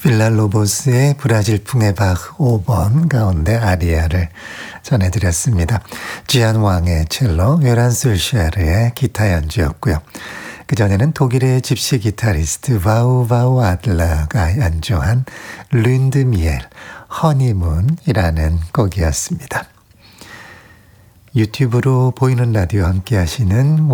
빌랄로보스의 브라질풍의 박 5번 가운데 아리아를 전해드렸습니다. 지안 왕의 첼로, 요란 술샤르의 기타 연주였고요. 그전에는 독일의 집시 기타리스트 바우바우 아들라가 연주한 룬드미엘, 허니문이라는 곡이었습니다. 유튜브로 보이는 라디오 함께 하시는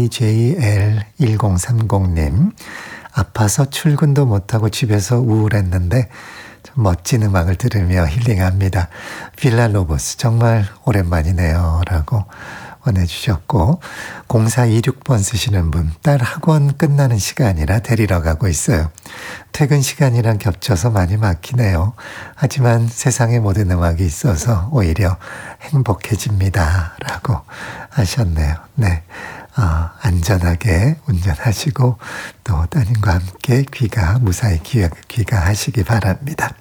YJL1030님, 아파서 출근도 못하고 집에서 우울했는데 좀 멋진 음악을 들으며 힐링합니다. 빌랄로보스 정말 오랜만이네요 라고 보내주셨고, 0426번 쓰시는 분, 딸 학원 끝나는 시간이라 데리러 가고 있어요. 퇴근 시간이랑 겹쳐서 많이 막히네요. 하지만 세상의 모든 음악이 있어서 오히려 행복해집니다 라고 하셨네요. 네, 안전하게 운전하시고 또 따님과 함께 무사히 귀가하시기 바랍니다.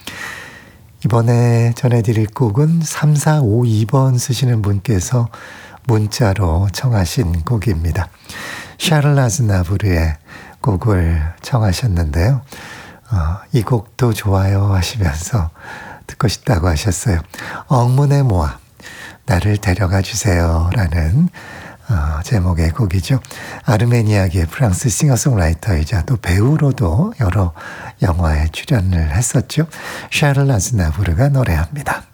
이번에 전해드릴 곡은 3452번 쓰시는 분께서 문자로 청하신 곡입니다. 샤를 아즈나부르의 곡을 청하셨는데요. 이 곡도 좋아요 하시면서 듣고 싶다고 하셨어요. 엉문의 모아, 나를 데려가 주세요 라는 제목의 곡이죠. 아르메니아계 프랑스 싱어송라이터이자 또 배우로도 여러 영화에 출연을 했었죠. 샤를 아즈나부르가 노래합니다.